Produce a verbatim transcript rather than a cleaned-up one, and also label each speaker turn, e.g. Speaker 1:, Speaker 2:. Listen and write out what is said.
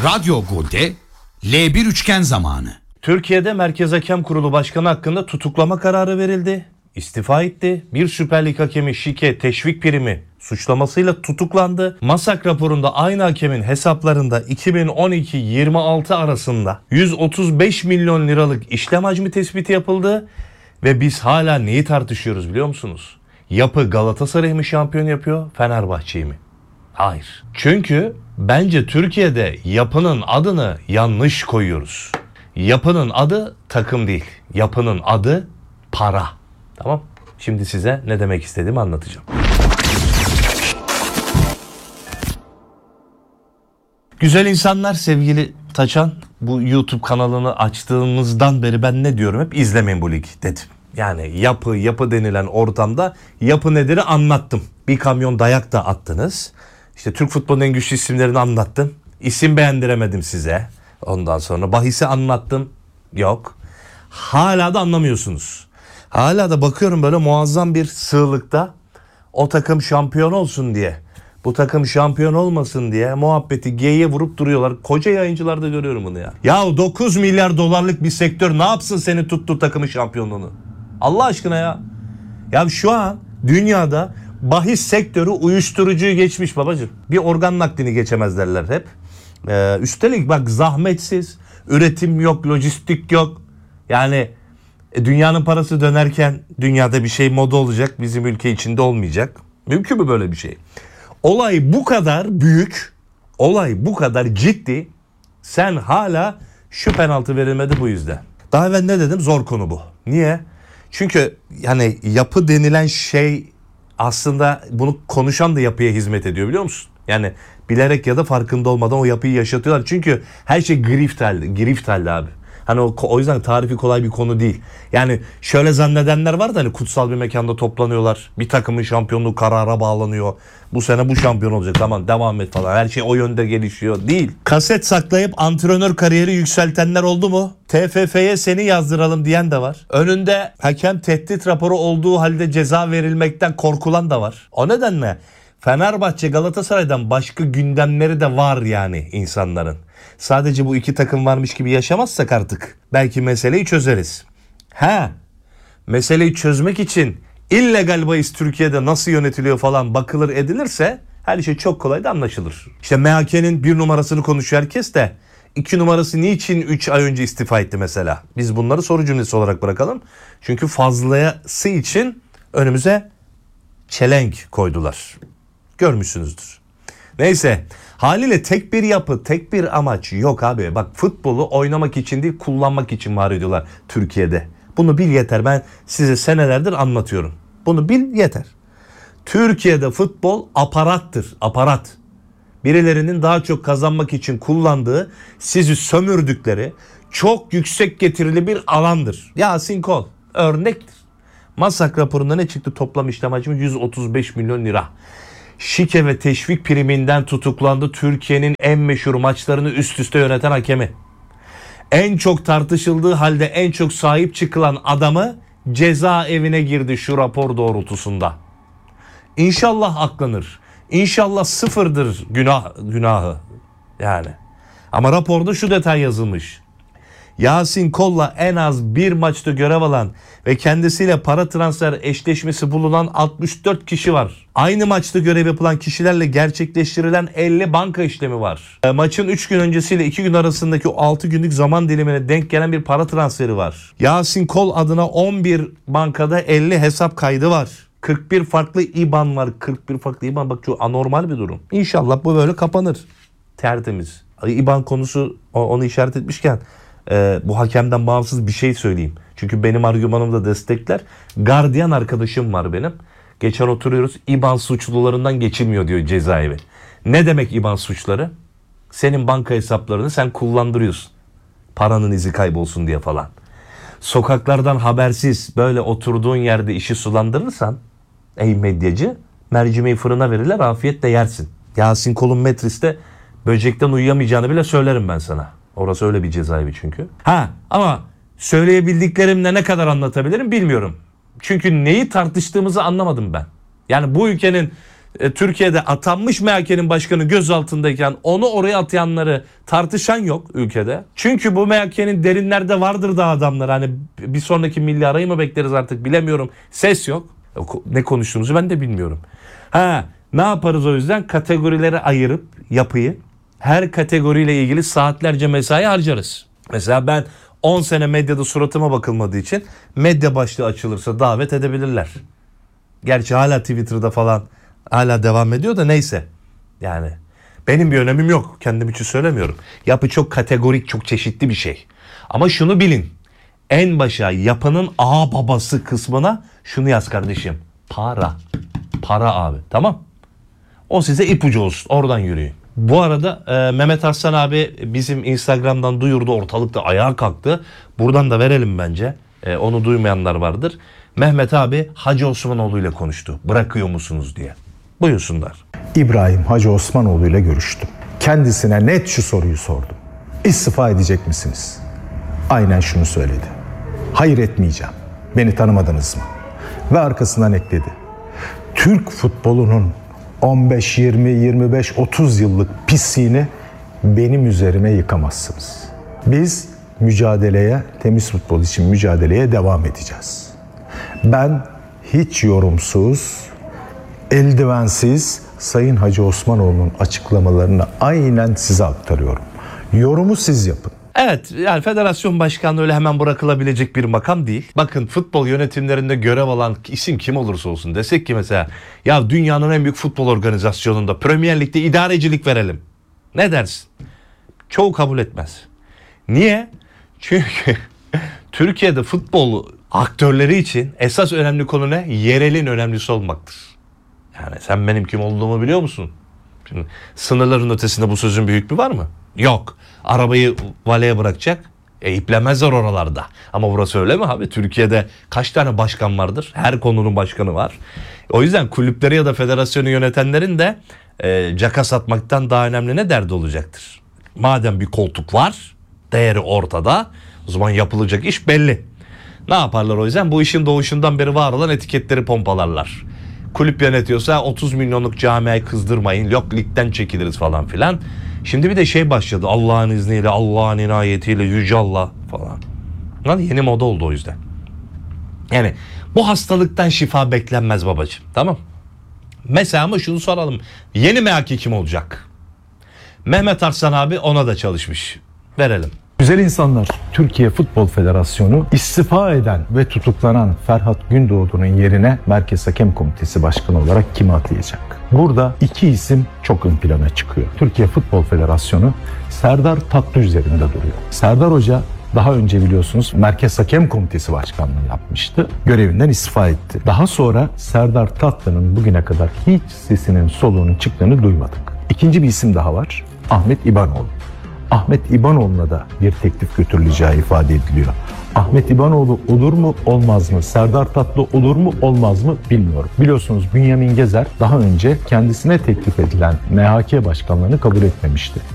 Speaker 1: Radyo Gol'de L bir üçgen zamanı.
Speaker 2: Türkiye'de Merkez Hakem Kurulu Başkanı hakkında tutuklama kararı verildi. İstifa etti. Bir Süper Lig hakemi şike, teşvik primi suçlamasıyla tutuklandı. MASAK raporunda aynı hakemin hesaplarında iki bin on iki yirmi altı arasında yüz otuz beş milyon liralık işlem hacmi tespiti yapıldı. Ve biz hala neyi tartışıyoruz biliyor musunuz? Yapı Galatasaray'ı mı şampiyon yapıyor, Fenerbahçe'yi mi? Hayır. Çünkü bence Türkiye'de yapının adını yanlış koyuyoruz. Yapının adı takım değil. Yapının adı para. Tamam? Şimdi size ne demek istediğimi anlatacağım. Güzel insanlar, sevgili Taçan, bu YouTube kanalını açtığımızdan beri ben ne diyorum? Hep izlemeyin bu ligi dedim. Yani yapı, yapı denilen ortamda yapı nedir'i anlattım. Bir kamyon dayak da attınız. İşte Türk futbolunun en güçlü isimlerini anlattım. İsim beğendiremedim size. Ondan sonra bahisi anlattım. Yok. Hala da anlamıyorsunuz. Hala da bakıyorum böyle muazzam bir sığlıkta o takım şampiyon olsun diye, bu takım şampiyon olmasın diye muhabbeti geyiğe vurup duruyorlar. Koca yayıncılarda görüyorum bunu ya. Ya dokuz milyar dolarlık bir sektör ne yapsın senin tuttuğu takımın şampiyonluğunu? Allah aşkına ya. Ya şu an dünyada bahis sektörü uyuşturucuyu geçmiş babacığım. Bir organ naklini geçemez derler hep. Ee, üstelik bak zahmetsiz, üretim yok, lojistik yok. Yani e, dünyanın parası dönerken dünyada bir şey moda olacak, bizim ülke içinde olmayacak. Mümkün mü böyle bir şey? Olay bu kadar büyük, olay bu kadar ciddi. Sen hala şu penaltı verilmedi bu yüzden. Daha evvel ne dedim? Zor konu bu. Niye? Çünkü yani yapı denilen şey aslında bunu konuşan da yapıya hizmet ediyor biliyor musun? Yani bilerek ya da farkında olmadan o yapıyı yaşatıyorlar. Çünkü her şey grift halde, grift halde abi. Hani o, o yüzden tarifi kolay bir konu değil. Yani şöyle zannedenler var da hani kutsal bir mekanda toplanıyorlar. Bir takımın şampiyonluğu karara bağlanıyor. Bu sene bu şampiyon olacak, tamam devam et falan. Her şey o yönde gelişiyor. Değil. Kaset saklayıp antrenör kariyeri yükseltenler oldu mu? T F F'ye seni yazdıralım diyen de var. Önünde hakem tehdit raporu olduğu halde ceza verilmekten korkulan da var. O nedenle Fenerbahçe Galatasaray'dan başka gündemleri de var yani insanların. Sadece bu iki takım varmış gibi yaşamazsak artık belki meseleyi çözeriz. Ha, meseleyi çözmek için illegal bahis Türkiye'de nasıl yönetiliyor falan bakılır edilirse her şey çok kolay da anlaşılır. İşte M H K'nin bir numarasını konuşuyor herkes de iki numarası niçin üç ay önce istifa etti mesela? Biz bunları soru cümlesi olarak bırakalım. Çünkü fazlası için önümüze çelenk koydular. Görmüşsünüzdür. Neyse, haliyle tek bir yapı, tek bir amaç yok abi. Bak, futbolu oynamak için değil, kullanmak için var ediyorlar Türkiye'de. Bunu bil yeter. Ben size senelerdir anlatıyorum. Bunu bil yeter. Türkiye'de futbol aparattır, aparat. Birilerinin daha çok kazanmak için kullandığı, sizi sömürdükleri çok yüksek getirili bir alandır. Yasin Kol örnektir. MASAK raporunda ne çıktı? Toplam işlem hacmi yüz otuz beş milyon lira. Şike ve teşvik priminden tutuklandı Türkiye'nin en meşhur maçlarını üst üste yöneten hakemi. En çok tartışıldığı halde en çok sahip çıkılan adamı cezaevine girdi şu rapor doğrultusunda. İnşallah aklanır. İnşallah sıfırdır günah, günahı. Yani. Ama raporda şu detay yazılmış. Yasin Kol'la en az bir maçta görev alan ve kendisiyle para transfer eşleşmesi bulunan altmış dört kişi var. Aynı maçta görev yapılan kişilerle gerçekleştirilen elli banka işlemi var. E, maçın üç gün öncesiyle iki gün arasındaki o altı günlük zaman dilimine denk gelen bir para transferi var. Yasin Kol adına on bir bankada elli hesap kaydı var. kırk bir farklı İ B A N var. kırk bir farklı İ B A N, bak çok anormal bir durum. İnşallah bu böyle kapanır. Tertemiz. İ B A N konusu, onu işaret etmişken Ee, bu hakemden bağımsız bir şey söyleyeyim. Çünkü benim argümanımı da destekler. Gardiyan arkadaşım var benim. Geçen oturuyoruz. İ B A N suçlularından geçilmiyor diyor cezaevi. Ne demek İ B A N suçları? Senin banka hesaplarını sen kullandırıyorsun. Paranın izi kaybolsun diye falan. Sokaklardan habersiz böyle oturduğun yerde işi sulandırırsan ey medyacı, mercimeği fırına verirler, afiyetle yersin. Yasin Kol'un metriste böcekten uyuyamayacağını bile söylerim ben sana. Orası öyle bir cezaevi çünkü. Ha, ama söyleyebildiklerimle ne kadar anlatabilirim bilmiyorum. Çünkü neyi tartıştığımızı anlamadım ben. Yani bu ülkenin e, Türkiye'de atanmış M H K'nin başkanı gözaltındayken onu oraya atayanları tartışan yok ülkede. Çünkü bu M H K'nin derinlerde vardır da adamlar. Hani bir sonraki milli arayı mı bekleriz artık bilemiyorum. Ses yok. Ne konuştuğumuzu ben de bilmiyorum. Ha, ne yaparız o yüzden? Kategorilere ayırıp yapıyı her kategoriyle ilgili saatlerce mesai harcarız. Mesela ben on sene medyada suratıma bakılmadığı için medya başlığı açılırsa davet edebilirler. Gerçi hala Twitter'da falan hala devam ediyor da neyse. Yani benim bir önemim yok. Kendim için söylemiyorum. Yapı çok kategorik, çok çeşitli bir şey. Ama şunu bilin. En başa yapının ağ babası kısmına şunu yaz kardeşim. Para. Para abi. Tamam. O size ipucu olsun. Oradan yürüyün. Bu arada e, Mehmet Arslan abi bizim Instagram'dan duyurdu. Ortalıkta ayağa kalktı. Buradan da verelim bence. E, onu duymayanlar vardır. Mehmet abi Hacı Osmanoğlu ile konuştu. Bırakıyor musunuz diye. Buyursunlar.
Speaker 3: İbrahim Hacı Osmanoğlu ile görüştüm. Kendisine net şu soruyu sordum. İstifa edecek misiniz? Aynen şunu söyledi. Hayır, etmeyeceğim. Beni tanımadınız mı? Ve arkasından ekledi. Türk futbolunun on beş, yirmi, yirmi beş, otuz yıllık pisliğini benim üzerime yıkamazsınız. Biz mücadeleye, temiz futbol için mücadeleye devam edeceğiz. Ben hiç yorumsuz, eldivensiz Sayın Hacı Osmanoğlu'nun açıklamalarını aynen size aktarıyorum. Yorumu siz yapın.
Speaker 2: Evet, yani federasyon başkanlığı öyle hemen bırakılabilecek bir makam değil. Bakın futbol yönetimlerinde görev alan isim kim olursa olsun desek ki mesela ya dünyanın en büyük futbol organizasyonunda Premier Lig'de idarecilik verelim. Ne dersin? Çoğu kabul etmez. Niye? Çünkü Türkiye'de futbol aktörleri için esas önemli konu ne? Yerelin önemlisi olmaktır. Yani sen benim kim olduğumu biliyor musun? Şimdi sınırların ötesinde bu sözün bir hükmü var mı? Yok. Arabayı valeye bırakacak. E iplemezler oralarda. Ama burası öyle mi abi? Türkiye'de kaç tane başkan vardır? Her konunun başkanı var. O yüzden kulüpleri ya da federasyonu yönetenlerin de e, caka satmaktan daha önemli ne derdi olacaktır? Madem bir koltuk var, değeri ortada, o zaman yapılacak iş belli. Ne yaparlar o yüzden? Bu işin doğuşundan beri var olan etiketleri pompalarlar. Kulüp yönetiyorsa otuz milyonluk camiayı kızdırmayın. Yok ligden çekiliriz falan filan. Şimdi bir de şey başladı. Allah'ın izniyle, Allah'ın inayetiyle, Yüce Allah falan. Lan yeni moda oldu o yüzden. Yani bu hastalıktan şifa beklenmez babacığım. Tamam. Mesela ama şunu soralım. Yeni M H K kim olacak? Mehmet Arslan abi ona da çalışmış. Verelim.
Speaker 3: Güzel insanlar, Türkiye Futbol Federasyonu istifa eden ve tutuklanan Ferhat Gündoğdu'nun yerine Merkez Hakem Komitesi Başkanı olarak kimi atayacak? Burada iki isim çok ön plana çıkıyor. Türkiye Futbol Federasyonu Serdar Tatlı üzerinde duruyor. Serdar Hoca daha önce biliyorsunuz Merkez Hakem Komitesi Başkanlığı yapmıştı. Görevinden istifa etti. Daha sonra Serdar Tatlı'nın bugüne kadar hiç sesinin soluğunun çıktığını duymadık. İkinci bir isim daha var. Ahmet İbanoğlu. Ahmet İbanoğlu'na da bir teklif götürüleceği ifade ediliyor. Ahmet İbanoğlu olur mu olmaz mı? Serdar Tatlı olur mu olmaz mı bilmiyorum. Biliyorsunuz Bünyamin Gezer daha önce kendisine teklif edilen M H K başkanlığını kabul etmemişti.